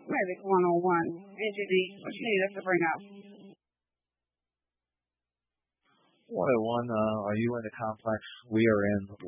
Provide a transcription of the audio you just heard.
Medic 101. NGD, what you need us to bring up? 101, are you in the complex we are in